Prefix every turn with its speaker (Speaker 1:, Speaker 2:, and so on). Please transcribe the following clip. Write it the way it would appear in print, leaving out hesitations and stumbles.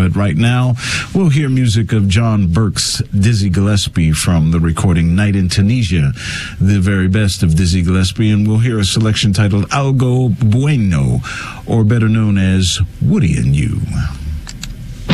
Speaker 1: But right now, we'll hear music of John Burke's Dizzy Gillespie from the recording Night in Tunisia, the very best of Dizzy Gillespie, and we'll hear a selection titled Algo Bueno, or better known as Woody and You.